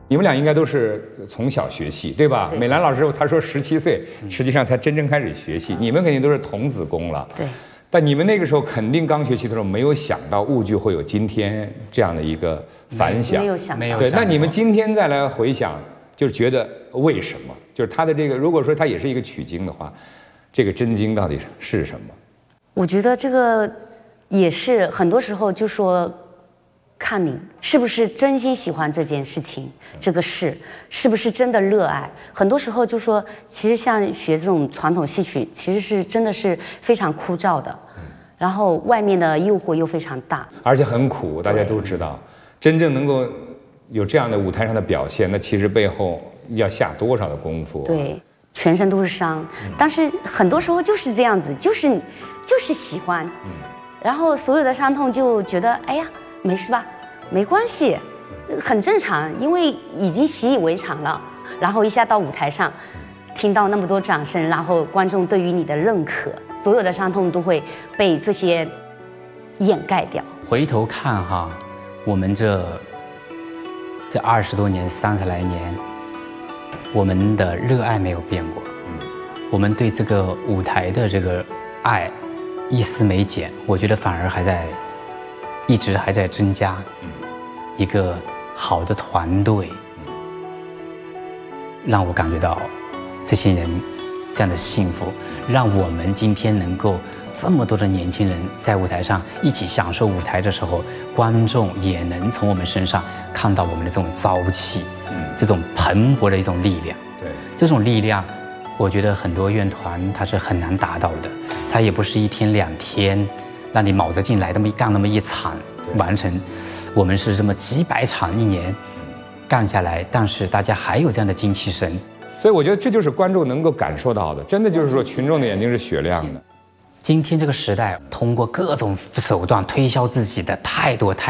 你们俩应该都是从小学戏，对吧？美兰老师她说17岁，实际上才真正开始学戏。你们肯定都是童子功了。 对。 但你们那个时候肯定刚学习的时候，没有想到舞剧会有今天这样的一个反响。 没有想到。 对，那你们今天再来回想，就是觉得为什么？就是他的这个，如果说他也是一个取经的话，这个真经到底是什么？ 我觉得这个也是很多时候就说。看你是不是真心喜欢这件事情，这个事是不是真的热爱？很多时候就说，其实像学这种传统戏曲，其实是真的是非常枯燥的，然后外面的诱惑又非常大， 而且很苦。大家都知道，真正能够有这样的舞台上的表现，那其实背后要下多少的功夫啊？ 对，全身都是伤。但是很多时候就是这样子，就是喜欢，然后所有的伤痛就觉得，哎呀。没事吧？没关系，很正常，因为已经习以为常了。然后一下到舞台上，听到那么多掌声，然后观众对于你的认可，所有的伤痛都会被这些掩盖掉。 回头看哈，我们这20多年、30来年，我们的热爱没有变过，我们对这个舞台的这个爱一丝没减，我觉得反而一直还在增加。一个好的团队，让我感觉到这些人这样的幸福，让我们今天能够这么多的年轻人在舞台上一起享受舞台的时候，观众也能从我们身上看到我们的这种朝气，这种蓬勃的一种力量。 对， 这种力量，我觉得很多院团它是很难达到的，它也不是1天2天。让你卯着劲来干那么一场完成，我们是这么几百场1年干下来，但是大家还有这样的精气神， 所以我觉得这就是观众能够感受到的，真的就是说群众的眼睛是雪亮的。 今天这个时代，通过各种手段推销自己的太多。